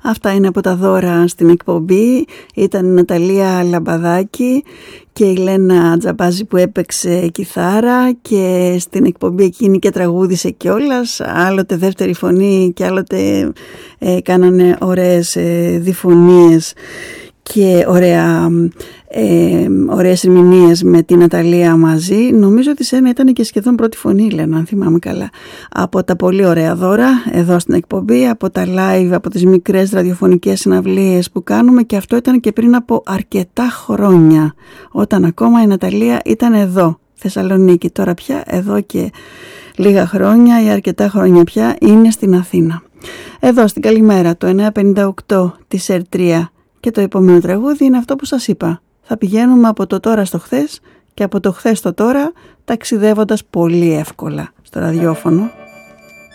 Αυτά είναι από τα δώρα στην εκπομπή. Ήταν η Ναταλία Λαμπαδάκη και η Λένα Τζαμπάζη που έπαιξε κιθάρα και στην εκπομπή εκείνη και τραγούδισε κιόλας. Άλλοτε δεύτερη φωνή και άλλοτε κάνανε ωραίες διφωνίες και ωραίες ερμηνείες με την Ναταλία μαζί. Νομίζω ότι σε ένα ήταν και σχεδόν πρώτη φωνή, Λένα, αν θυμάμαι καλά. Από τα πολύ ωραία δώρα εδώ στην εκπομπή, από τα live, από τις μικρές ραδιοφωνικές συναυλίες που κάνουμε, και αυτό ήταν και πριν από αρκετά χρόνια, όταν ακόμα η Ναταλία ήταν εδώ, Θεσσαλονίκη. Τώρα πια εδώ και λίγα χρόνια ή αρκετά χρόνια πια είναι στην Αθήνα. Εδώ στην Καλημέρα, το 958 της ΕΡΤ3. Και το επόμενο τραγούδι είναι αυτό που σας είπα. Θα πηγαίνουμε από το τώρα στο χθες και από το χθες στο τώρα, ταξιδεύοντας πολύ εύκολα στο ραδιόφωνο.